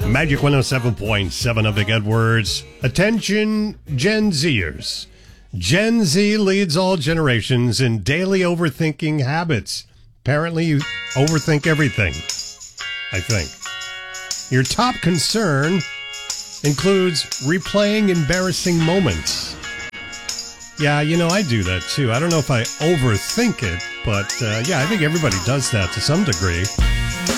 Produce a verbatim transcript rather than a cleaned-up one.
Magic one oh seven point seven of Big Edwards. Attention, Gen Zers. Gen Z leads all generations in daily overthinking habits. Apparently, you overthink everything, I think. Your top concern includes replaying embarrassing moments. Yeah, you know, I do that too. I don't know if I overthink it, but uh, yeah, I think everybody does that to some degree.